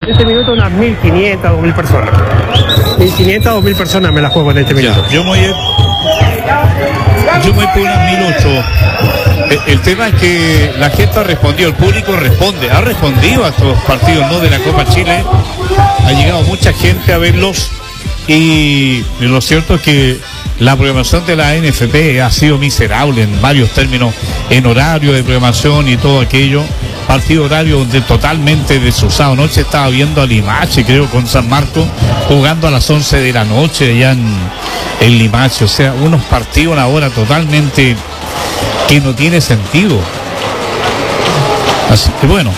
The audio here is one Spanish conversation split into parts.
este minuto unas 1.500, 2.000 personas. 1.500, 2.000 personas me la juego en este minuto. Yo me voy por unas 1.008. El tema es que la gente ha respondido, el público ha respondido a estos partidos, ¿no?, de la Copa Chile. Ha llegado mucha gente a verlos y lo cierto es que la programación de la NFP ha sido miserable en varios términos, en horario de programación y todo aquello. Partido horario totalmente desusado. Anoche estaba viendo a Limache, creo, con San Marcos, jugando a las 11 de la noche allá en Limache. O sea, unos partidos a una hora totalmente que no tiene sentido. Así que bueno,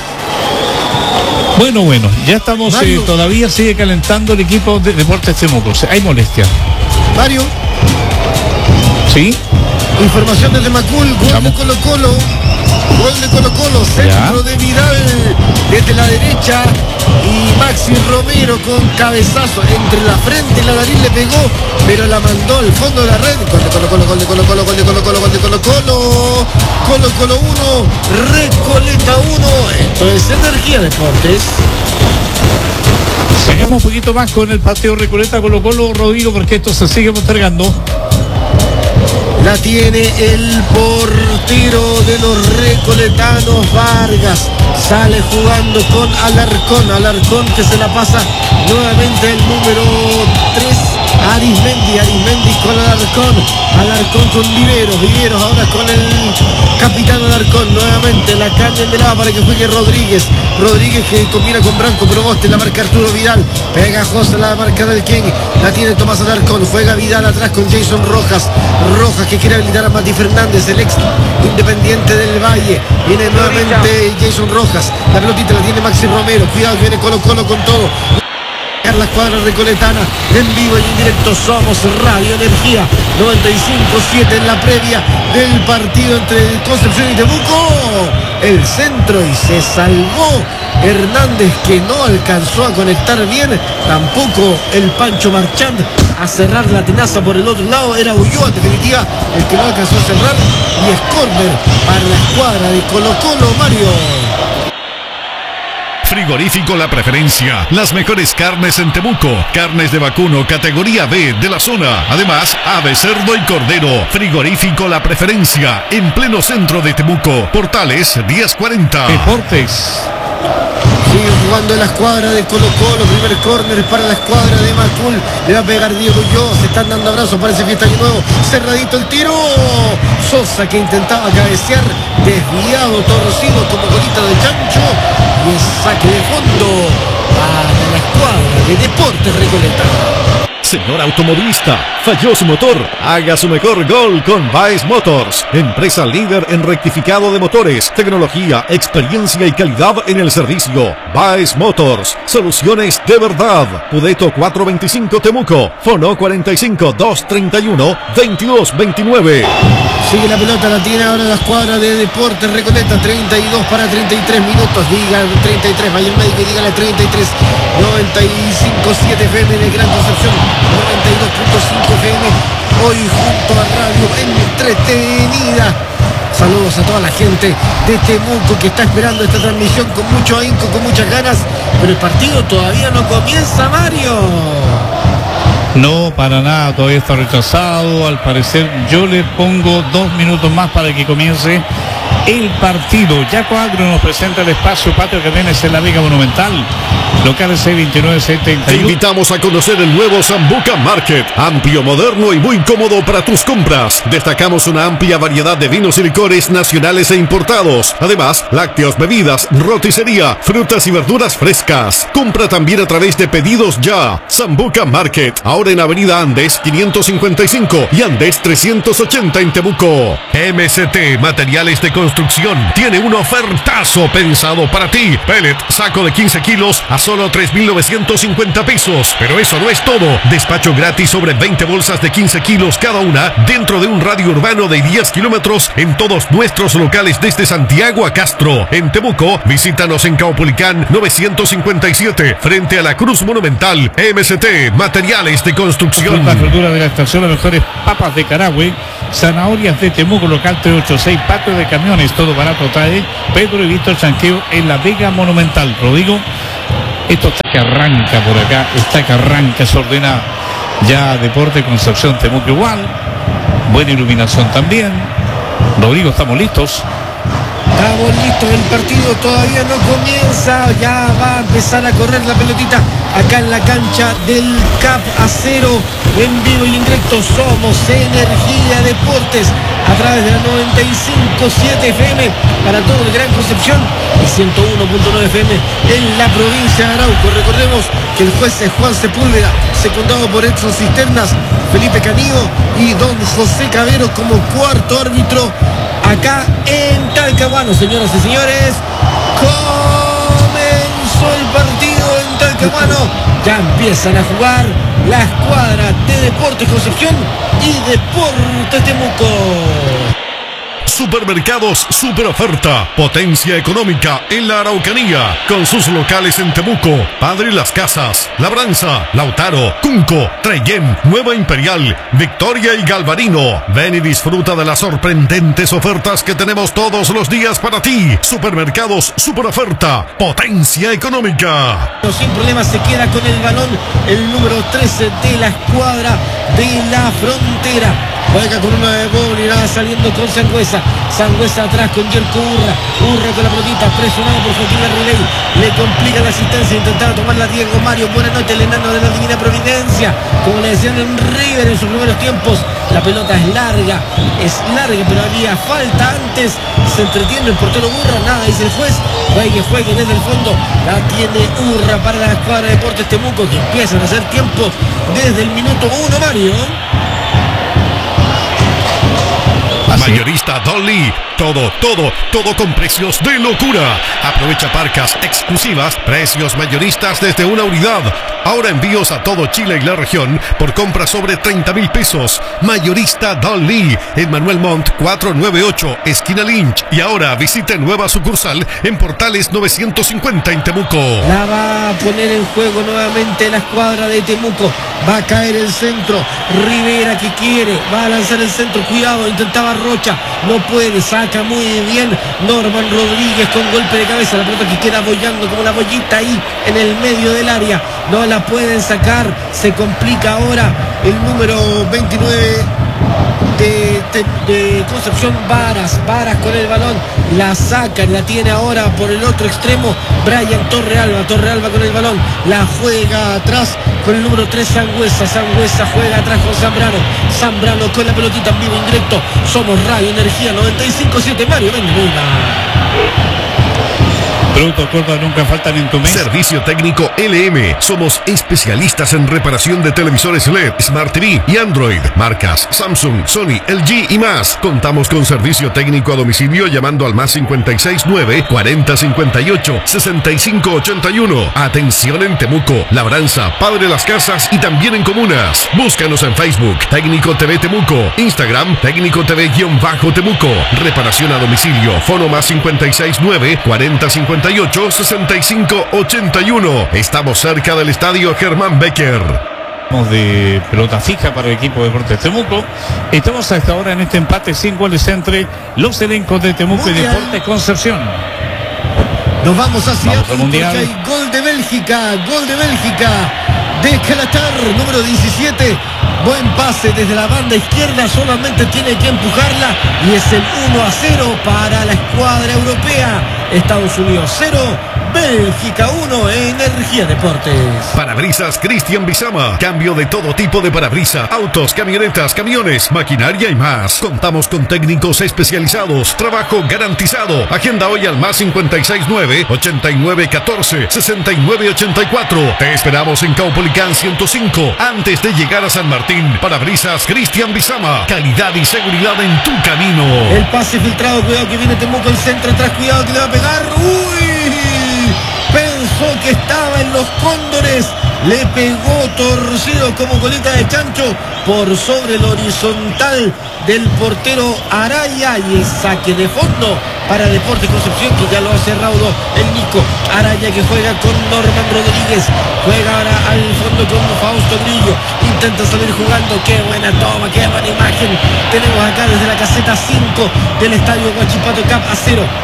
ya estamos, todavía sigue calentando el equipo de Deportes Temuco. O sea, hay molestia. Mario. ¿Sí? Información desde Macul, gol de Colo-Colo. Gol de Colo-Colo, centro de Vidal desde la derecha y Maxi Romero con cabezazo entre la frente y la nariz le pegó, pero la mandó al fondo de la red. Gol de Colo-Colo, gol de Colo-Colo, gol de Colo-Colo, gol de Colo-Colo. Colo-Colo 1, Recoleta 1. Esto es Energía Deportes. Seguimos un poquito más con el partido Recoleta Colo-Colo, Rodrigo, porque esto se sigue postergando. La tiene el portero de los recoletanos, Vargas. Sale jugando con Alarcón que se la pasa nuevamente el número 3, Arismendi con Alarcón con Viveros ahora con el capitán Alarcón, nuevamente la caña de lava para que juegue Rodríguez que combina con Branco Proboste, la marca Arturo Vidal, pegajosa la marca del King, la tiene Tomás Alarcón, juega Vidal atrás con Jason Rojas que quiere habilitar a Mati Fernández, el ex Independiente del Valle, viene nuevamente Jason Rojas, la pelotita la tiene Maxi Romero, cuidado que viene Colo-Colo con todo. La escuadra recoletana en vivo y en directo. Somos Radio Energía 95.7 en la previa del partido entre Concepción y Temuco. El centro y se salvó Hernández, que no alcanzó a conectar bien. Tampoco el Pancho Marchand a cerrar la tenaza por el otro lado. Era Ulloa, en definitiva, el que no alcanzó a cerrar. Y es córner para la escuadra de Colo-Colo, Mario. Frigorífico La Preferencia, las mejores carnes en Temuco, carnes de vacuno categoría B de la zona, además ave, cerdo y cordero. Frigorífico La Preferencia, en pleno centro de Temuco, Portales 1040. Deportes. Sigue jugando la escuadra de Colo-Colo, primer córner para la escuadra de Macul, le va a pegar Diego Ulloa, se están dando abrazos, parece fiesta de nuevo, cerradito el tiro, Sosa que intentaba cabecear, desviado, torcido como colita de chancho, y es saque de fondo para la escuadra de Deportes Recoleta. Señor automovilista, falló su motor, haga su mejor gol con Baez Motors, empresa líder en rectificado de motores, tecnología, experiencia y calidad en el servicio. Baez Motors, soluciones de verdad. Pudeto 425 Temuco, Fono 45 231 2229. Sigue la pelota, la tiene ahora la escuadra de Deportes Recoleta, 32 para 33 minutos, diga 33, vaya el médico y dígale 33, 95.7 FM de Gran Concepción, 92.5 FM, hoy junto a Radio Entretenida. Saludos a toda la gente de Temuco que está esperando esta transmisión con mucho ahínco, con muchas ganas, pero el partido todavía no comienza, Mario. No, para nada, todavía está retrasado. Al parecer yo le pongo 2 minutos más para que comience el partido. Jaco Agro nos presenta el espacio Patio de Camiones en la Vega Monumental. Local C2971. Te invitamos a conocer el nuevo Sambuca Market. Amplio, moderno y muy cómodo para tus compras. Destacamos una amplia variedad de vinos y licores nacionales e importados. Además, lácteos, bebidas, roticería, frutas y verduras frescas. Compra también a través de Pedidos Ya. Sambuca Market. Ahora en Avenida Andes 555 y Andes 380 en Temuco. MST Materiales de Construcción tiene un ofertazo pensado para ti. Pellet, saco de 15 kilos a solo 3.950 pesos. Pero eso no es todo. Despacho gratis sobre 20 bolsas de 15 kilos cada una dentro de un radio urbano de 10 kilómetros en todos nuestros locales desde Santiago a Castro. En Temuco, visítanos en Caupolicán 957 frente a la Cruz Monumental. MST Materiales de Construcción. La verdura de la estación, las mejores papas de Carahue, zanahorias de Temuco, local 386, Patio de Camiones, todo barato trae Pedro y Víctor Chanqueo en la Vega Monumental. Rodrigo. Esto está que arranca por acá, está que arranca, se ordena ya Deporte Concepción Temuco igual. Buena iluminación también. Rodrigo, estamos listos. Estamos listos, el partido todavía no comienza, ya va a empezar a correr la pelotita acá en la cancha del CAP Acero, en vivo y en directo. Somos Energía Deportes a través de la 95.7 FM para todo el Gran Concepción y 101.9 FM en la provincia de Arauco. Recordemos que el juez es Juan Sepúlveda, secundado por Edson Cisternas, Felipe Canillo y don José Cabero como cuarto árbitro acá en Talcahuano. Señoras y señores, comenzó el partido en Talcahuano. Ya empiezan a jugar la escuadra de Deportes Concepción y Deportes Temuco. Supermercados Super Oferta, potencia económica en la Araucanía, con sus locales en Temuco, Padre Las Casas, Labranza, Lautaro, Cunco, Trellén, Nueva Imperial, Victoria y Galvarino. Ven y disfruta de las sorprendentes ofertas que tenemos todos los días para ti. Supermercados Super Oferta, potencia económica. Sin problema se queda con el balón el número 13 de la escuadra de la Frontera. Juega con una de Bolívar saliendo con Sangüesa. Sangüesa atrás con Yerko Urra. Urra con la pelotita, presionado por Joaquín Arriley. Le complica la asistencia, intentaba tomarla Diego Mario. Buenas noches, el enano de la Divina Providencia. Como le decían en River en sus primeros tiempos, la pelota es larga, pero había falta antes. Se entretiene el portero Urra, nada dice el juez. Juegue desde el fondo. La tiene Urra para la escuadra de Deportes Temuco, que empiezan a hacer tiempo desde el minuto 1, Mario. Mayorista Dolly, todo con precios de locura. Aprovecha parcas exclusivas, precios mayoristas desde una unidad. Ahora envíos a todo Chile y la región por compra sobre 30,000 pesos. Mayorista Dolly, en Manuel Montt 498, esquina Lynch. Y ahora visite nueva sucursal en Portales 950 en Temuco. La va a poner en juego nuevamente la escuadra de Temuco. Va a caer el centro. Rivera que quiere, va a lanzar el centro. Cuidado, intentaba Rocha, no puede, saca muy bien Norman Rodríguez con golpe de cabeza. La pelota que queda bollando como una bollita ahí en el medio del área. No la pueden sacar, se complica ahora el número 29 de Concepción, Varas con el balón, la saca, la tiene ahora por el otro extremo Brian Torrealba con el balón, la juega atrás con el número 3 Sangüesa juega atrás con Zambrano con la pelotita en vivo, en directo. Somos Radio Energía 95.7, Mario Mendoza. Productos Corda nunca faltan en tu mesa. Servicio técnico LM. Somos especialistas en reparación de televisores LED, Smart TV y Android. Marcas Samsung, Sony, LG y más. Contamos con servicio técnico a domicilio llamando al más 569 4058 6581. Atención en Temuco, Labranza, Padre Las Casas y también en comunas. Búscanos en Facebook, Técnico TV Temuco, Instagram, Técnico TV-Temuco. Reparación a domicilio, fono más 569 4058 6581. Estamos cerca del estadio Germán Becker. De pelota fija para el equipo de Deportes Temuco. Estamos hasta ahora en este empate sin goles entre los elencos de Temuco y Deportes Concepción. Nos vamos hacia el Mundial. Hay gol de Bélgica de Calatar, número 17. Buen pase desde la banda izquierda, solamente tiene que empujarla y es el 1-0 para la escuadra europea. Estados Unidos 0, Bélgica 1, Energía Deportes. Parabrisas Cristian Bizama. Cambio de todo tipo de parabrisas, autos, camionetas, camiones, maquinaria y más. Contamos con técnicos especializados. Trabajo garantizado. Agenda hoy al más 569 8914 6984. Te esperamos en Caupolicán 105 antes de llegar a San Martín. Parabrisas Cristian Bizama. Calidad y seguridad en tu camino. El pase filtrado, cuidado que viene Temuco, el centro atrás, cuidado que le va a pegar. ¡Uy! Pensó que estaba en los Cóndores, le pegó torcido como colita de chancho por sobre el horizontal del portero Araya, y es saque de fondo para Deportes Concepción, que ya lo ha cerrado el Nico. Araya que juega con Norman Rodríguez, juega ahora al fondo con Fausto Grillo, intenta salir jugando. Qué buena toma, qué buena imagen tenemos acá desde la caseta 5 del estadio Huachipato. CAP Acero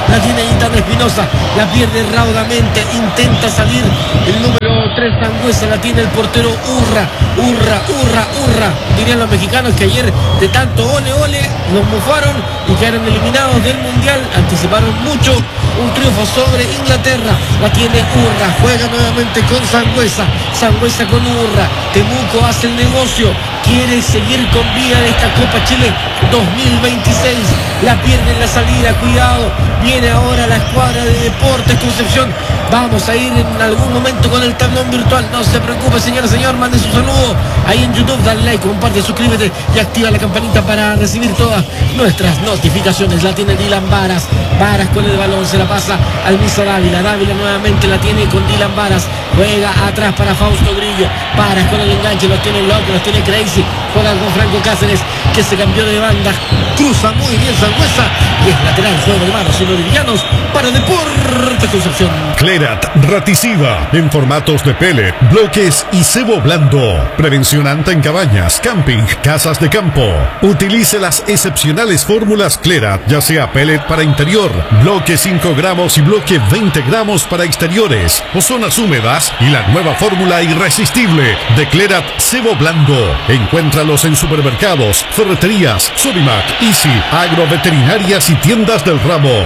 la tiene Ethan Espinosa, la pierde raudamente, intenta salir el número 3 Sangüesa, la tiene el portero Urra, dirían los mexicanos que ayer de tanto ole los mofaron y quedaron eliminados del mundial, anticiparon mucho un triunfo sobre Inglaterra. La tiene Urra, juega nuevamente con Sangüesa con Urra. Temuco hace el negocio, quiere seguir con vida de esta Copa Chile 2026, la pierde en la salida, cuidado, viene ahora la escuadra de Deportes Concepción. Vamos a ir en algún momento con el tablón virtual, no se preocupe señor, mande su saludo ahí en YouTube, dale like, comparte, suscríbete y activa la campanita para recibir todas nuestras notificaciones. La tiene Dylan Varas con el balón, se la pasa al Misa Dávila nuevamente la tiene con Dylan Varas, juega atrás para Fausto Grillo, Varas con el enganche, los tiene Loco, los tiene Crazy, juega con Franco Cáceres que se cambió de banda, cruza muy bien Sangüesa y es lateral, juego de manos y bolivianos para Deportes Concepción. Clerat Raticiva en formatos de pellet, bloques y cebo blando. Prevención anta en cabañas, camping, casas de campo. Utilice las excepcionales fórmulas Clerat, ya sea pellet para interior, bloque 5 gramos y bloque 20 gramos para exteriores o zonas húmedas, y la nueva fórmula irresistible de Clerat cebo blando. Encuéntralos en supermercados, ferreterías, Sodimac, Easy, agroveterinarias y tiendas del ramo.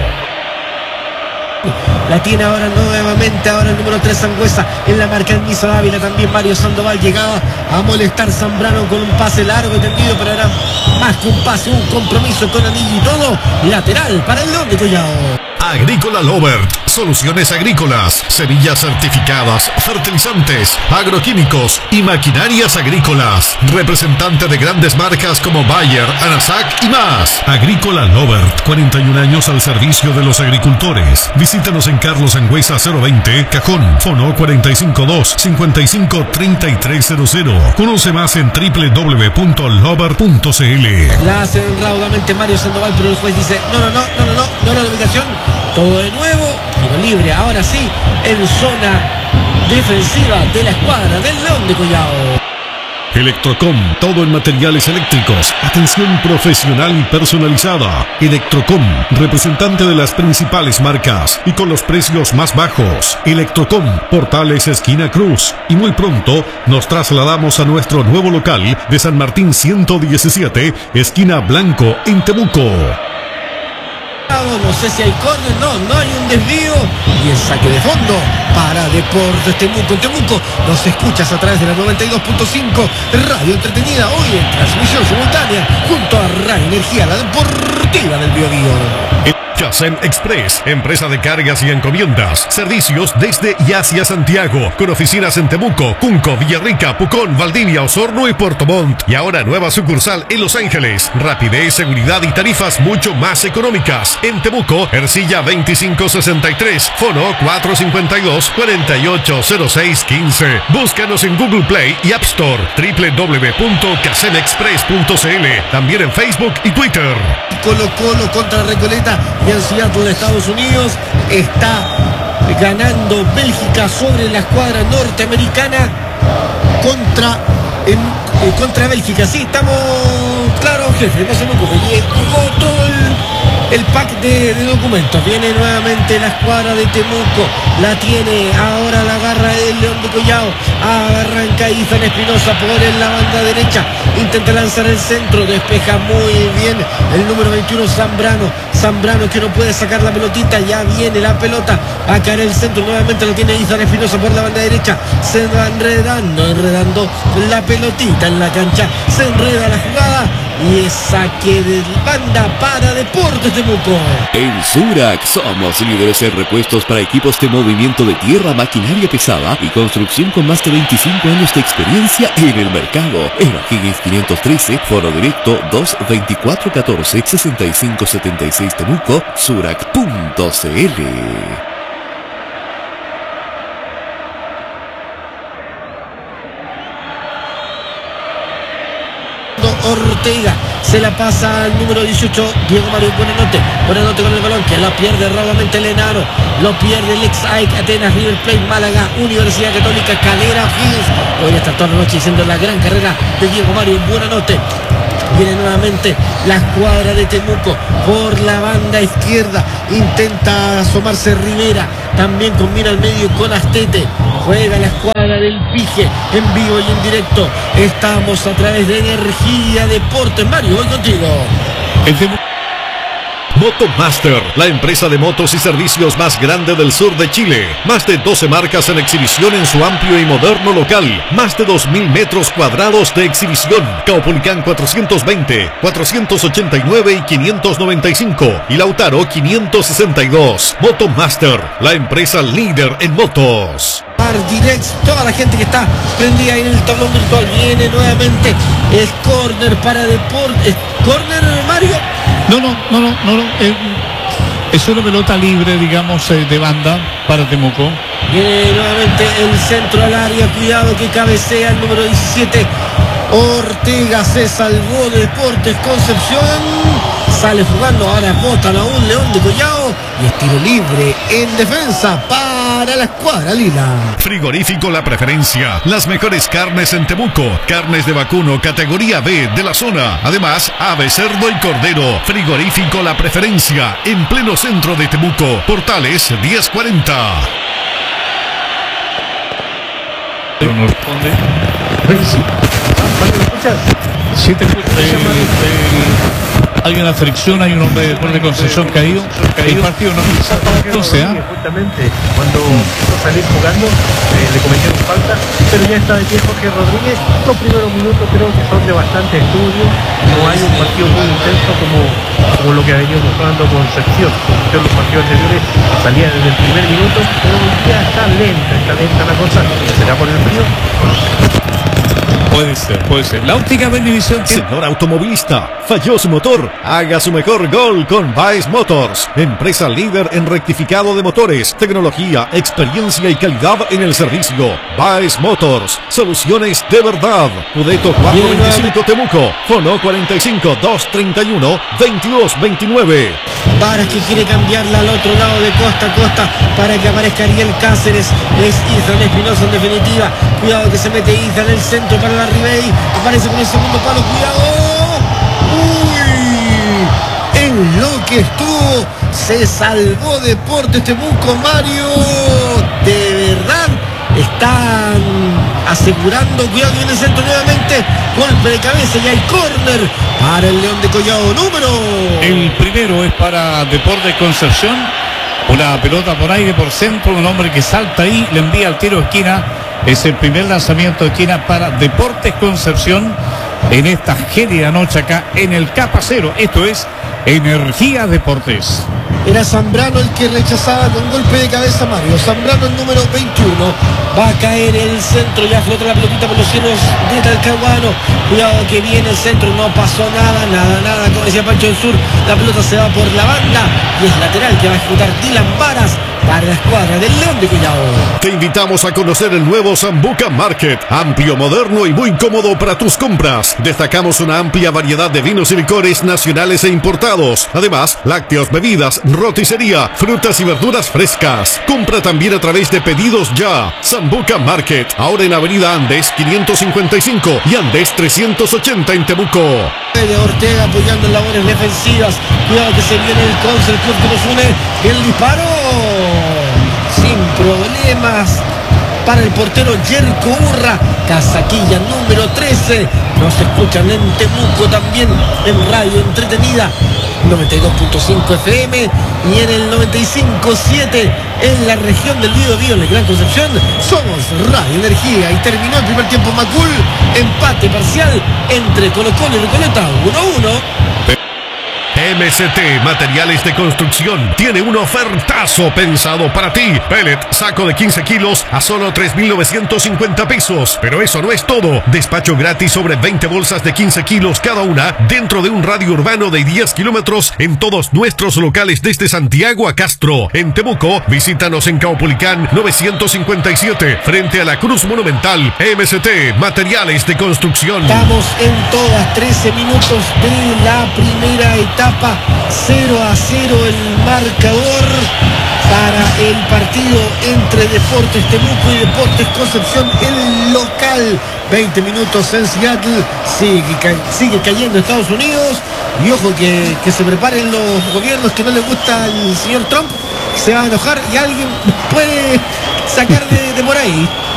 La tiene ahora nuevamente, ahora el número 3 Sangüesa en la marca del Misa Dávila, también Mario Sandoval llegaba a molestar Zambrano con un pase largo y tendido, pero era más que un pase, un compromiso con anillo y todo, lateral para el León de Collao. Agrícola Lovert, soluciones agrícolas, semillas certificadas, fertilizantes, agroquímicos y maquinarias agrícolas. Representante de grandes marcas como Bayer, Anasac y más. Agrícola Lovert, 41 años al servicio de los agricultores. Visítanos en Carlos Sangüesa 020, Cajón, Fono 452-553300. Conoce más en www.lovert.cl. La hace raudamente Mario Sandoval, pero el juez dice no era la ubicación. Todo de nuevo, tiro libre, ahora sí, en zona defensiva de la escuadra del León de Collao. Electrocom, todo en materiales eléctricos, atención profesional y personalizada. Electrocom, representante de las principales marcas y con los precios más bajos. Electrocom, Portales esquina Cruz, y muy pronto nos trasladamos a nuestro nuevo local de San Martín 117, esquina Blanco, en Temuco. No sé si hay córner, no hay un desvío y el saque de fondo para Deportes Temuco. En Temuco nos escuchas a través de la 92.5 Radio Entretenida, hoy en transmisión simultánea junto a Radio Energía, la deportiva del Biobío. Kasem Express, empresa de cargas y encomiendas, servicios desde y hacia Santiago, con oficinas en Temuco, Cunco, Villarrica, Pucón, Valdivia, Osorno y Puerto Montt, y ahora nueva sucursal en Los Ángeles. Rapidez, seguridad y tarifas mucho más económicas. En Temuco, Ercilla 2563, Fono 452-480615. Búscanos en Google Play y App Store, www.casemexpress.cl, también en Facebook y Twitter. Colo-Colo contra Recoleta y en Seattle de Estados Unidos. Está ganando Bélgica sobre la escuadra norteamericana contra Bélgica. Sí, estamos claros, jefe, no se preocupe. Jugó todo el pack de documentos. Viene nuevamente la escuadra de Temuco, la tiene, ahora la agarra el León de Collao, arranca Ethan Espinosa por la banda derecha, intenta lanzar el centro, despeja muy bien el número 21 Zambrano que no puede sacar la pelotita, ya viene la pelota, va a caer el centro, nuevamente lo tiene Ethan Espinosa por la banda derecha, se va enredando la pelotita en la cancha, se enreda la jugada y es saque de banda para Deportes Temuco. En Surac somos líderes en repuestos para equipos de movimiento de tierra, maquinaria pesada y construcción con más de 25 años de experiencia en el mercado. En O'Higgins 513, foro directo 224-14-6576 Temuco, surac.cl. Ortega se la pasa al número 18 Diego Mario Buenanote con el balón que la pierde rápidamente el enano, lo pierde el ex AEK Atenas, River Plate, Málaga, Universidad Católica, Calera, O'Higgins. Hoy está toda la noche diciendo la gran carrera de Diego Mario Buenanote. Viene nuevamente la escuadra de Temuco por la banda izquierda. Intenta asomarse Rivera. También combina al medio con Astete. Juega la escuadra del Pige en vivo y en directo. Estamos a través de Energía Deportes. Mario, voy contigo. Motomaster, la empresa de motos y servicios más grande del sur de Chile. Más de 12 marcas en exhibición en su amplio y moderno local. Más de 2.000 metros cuadrados de exhibición. Caupolicán 420, 489 y 595. Y Lautaro 562. Motomaster, la empresa líder en motos. Direct, toda la gente que está prendida en el tablón virtual. Viene nuevamente el córner para Deportes. ¿Córner, Mario? No. Es una pelota libre, digamos, de banda para Temuco. Viene nuevamente el centro al área. Cuidado que cabecea el número 17. Ortega se salvó de Deportes Concepción. Sale jugando, ahora botan a un León de Collao. Y es tiro libre en defensa para la escuadra lila. Frigorífico La Preferencia. Las mejores carnes en Temuco. Carnes de vacuno categoría B de la zona. Además, ave, cerdo y cordero. Frigorífico La Preferencia. En pleno centro de Temuco. Portales 1040. No responde. Sí, te escuchas. Hay una fricción, hay un hombre de Deportes Concepción caído. El partido no entonces, justamente cuando quiso salir jugando le cometieron falta, pero ya está de pie Jorge Rodríguez. Los primeros minutos creo que son de bastante estudio. No hay un partido muy intenso como lo que ha venido mostrando Concepción. En los partidos anteriores salía desde el primer minuto, pero ya está lenta la cosa. ¿Será por el frío? Puede ser. La Óptica Benevisión. Señor automovilista, falló su motor. Haga su mejor gol con Baez Motors. Empresa líder en rectificado de motores, tecnología, experiencia y calidad en el servicio. Baez Motors. Soluciones de verdad. Cudeto 425 Temuco. Fono 45 231 2229. Varas que quiere cambiarla al otro lado de costa a costa para que aparezca Ariel Cáceres. Es Ethan Espinosa en definitiva. Cuidado que se mete Ethan en el centro para la Ribey. Aparece con el segundo palo. Cuidado. Uy. En lo que estuvo. Se salvó Deportes Temuco, Mario. De verdad. Están asegurando. Cuidado que viene el centro nuevamente. Golpe de cabeza y hay córner para el León de Collao. Número. El primero es para Deportes Concepción. Una pelota por aire, por centro. Un hombre que salta ahí, le envía al tiro de esquina. Es el primer lanzamiento de esquina para Deportes Concepción en esta gélida noche acá en el Capa Cero. Esto es Energía Deportes. Era Zambrano el que rechazaba con golpe de cabeza Mario. Zambrano el número 21. Va a caer el centro. Ya flota la pelotita por los cielos de Talcahuano. Cuidado que viene el centro. No pasó nada. Como decía Pancho del Sur, la pelota se va por la banda. Y es lateral que va a ejecutar Dylan Varas para la escuadra del León de Collao. Te invitamos a conocer el nuevo Sambuca Market. Amplio, moderno y muy cómodo para tus compras. Destacamos una amplia variedad de vinos y licores nacionales e importados. Además, lácteos, bebidas, roticería, frutas y verduras frescas. Compra también a través de Pedidos Ya. Sambuca Market, ahora en Avenida Andes 555 y Andes 380 en Temuco. De Ortega apoyando en labores defensivas. Cuidado que se viene el Conce, el club que nos une. El disparo sin problemas para el portero Jerko Urra. Casaquilla número 13. Nos escuchan en Temuco también en Radio Entretenida 92.5 FM y en el 95.7 en la región del Biobío, en la Gran Concepción. Somos Radio Energía y terminó el primer tiempo Macul. Empate parcial entre Colo-Colo y Recoleta 1-1. MST Materiales de Construcción tiene un ofertazo pensado para ti. Pellet, saco de 15 kilos a solo 3.950 pesos. Pero eso no es todo. Despacho gratis sobre 20 bolsas de 15 kilos cada una dentro de un radio urbano de 10 kilómetros en todos nuestros locales desde Santiago a Castro. En Temuco, visítanos en Caupolicán 957 frente a la Cruz Monumental. MST Materiales de Construcción. Estamos en todas 13 minutos de la primera etapa. 0-0 el marcador para el partido entre Deportes Temuco y Deportes Concepción, el local. local. 20 minutos en Seattle. Sigue cayendo Estados Unidos. Y ojo que se preparen los gobiernos que no les gusta al señor Trump. Se va a enojar y alguien puede sacar de por ahí.